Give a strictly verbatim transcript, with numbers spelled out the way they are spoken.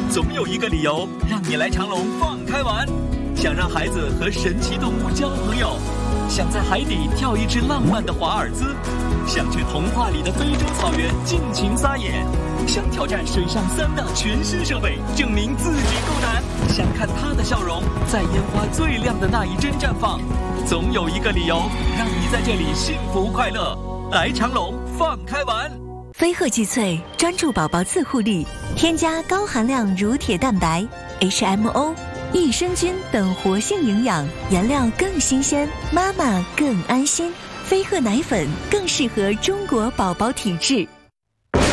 总有一个理由让你来长隆放开玩。想让孩子和神奇动物交朋友，想在海底跳一支浪漫的华尔兹，想去童话里的非洲草原尽情撒野，想挑战水上三大全新设备，证明自己够胆，想看他的笑容在烟花最亮的那一帧绽放。总有一个理由让你在这里幸福快乐。来长隆放开玩。 飞鹤济萃专注宝宝自护力，添加高含量乳铁蛋白、H M O、益生菌等活性营养，原料更新鲜，妈妈更安心。飞鹤奶粉更适合中国宝宝体质。